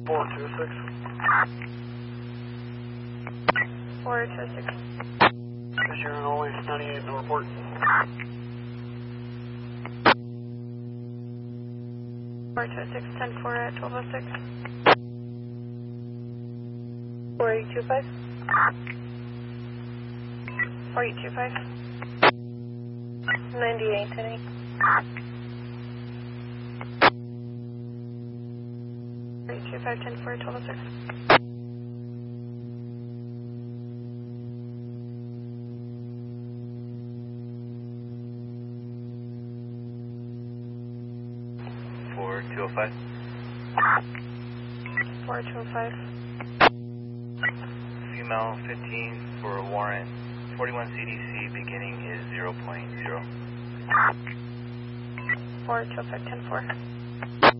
426. 426. You're in always 98, no report. Four two six 10-4 at 1206. 4825. 4825. 98 10. 4825 10-4 at 1206. For 205. 4205. Female 15 for warrant. 41 CDC beginning is 0.0. 4205 10-4.